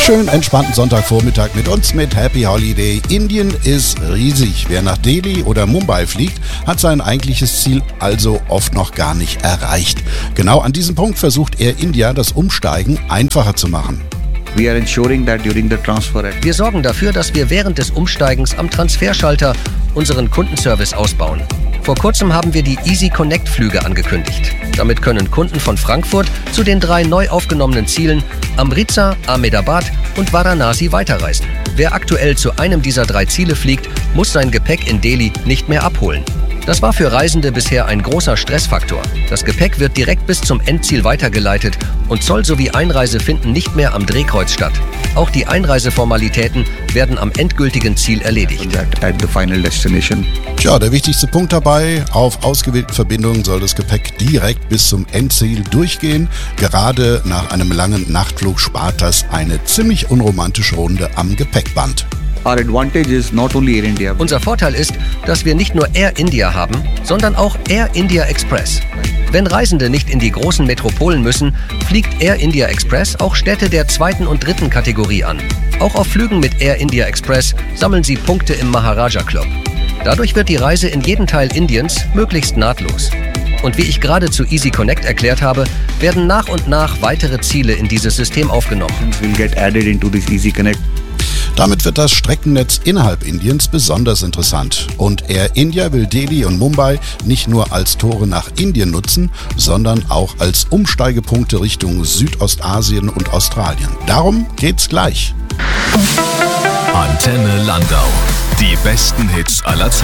Schönen entspannten Sonntagvormittag mit uns mit Happy Holiday. Indien ist riesig. Wer nach Delhi oder Mumbai fliegt, hat sein eigentliches Ziel also oft noch gar nicht erreicht. Genau an diesem Punkt versucht Air India, das Umsteigen einfacher zu machen. Wir sorgen dafür, dass wir während des Umsteigens am Transferschalter unseren Kundenservice ausbauen. Vor kurzem haben wir die Easy Connect Flüge angekündigt. Damit können Kunden von Frankfurt zu den 3 neu aufgenommenen Zielen Amritsar, Ahmedabad und Varanasi weiterreisen. Wer aktuell zu einem dieser 3 Ziele fliegt, muss sein Gepäck in Delhi nicht mehr abholen. Das war für Reisende bisher ein großer Stressfaktor. Das Gepäck wird direkt bis zum Endziel weitergeleitet und Zoll sowie Einreise finden nicht mehr am Drehkreuz statt. Auch die Einreiseformalitäten werden am endgültigen Ziel erledigt. Tja, der wichtigste Punkt dabei: Auf ausgewählten Verbindungen soll das Gepäck direkt bis zum Endziel durchgehen. Gerade nach einem langen Nachtflug spart das eine ziemlich unromantische Runde am Gepäckband. Unser Vorteil ist, dass wir nicht nur Air India haben, sondern auch Air India Express. Wenn Reisende nicht in die großen Metropolen müssen, fliegt Air India Express auch Städte der 2. und 3. Kategorie an. Auch auf Flügen mit Air India Express sammeln Sie Punkte im Maharaja Club. Dadurch wird die Reise in jeden Teil Indiens möglichst nahtlos. Und wie ich gerade zu Easy Connect erklärt habe, werden nach und nach weitere Ziele in dieses System aufgenommen. Damit wird das Streckennetz innerhalb Indiens besonders interessant. Und Air India will Delhi und Mumbai nicht nur als Tore nach Indien nutzen, sondern auch als Umsteigepunkte Richtung Südostasien und Australien. Darum geht's gleich. Antenne Landau. Die besten Hits aller Zeiten.